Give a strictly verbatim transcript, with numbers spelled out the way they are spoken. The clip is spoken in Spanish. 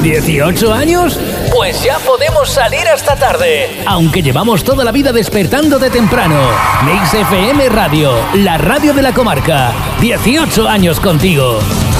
¿dieciocho años? Pues ya podemos salir hasta tarde. Aunque llevamos toda la vida despertándote temprano. Mix F M Radio, la radio de la comarca. dieciocho años contigo.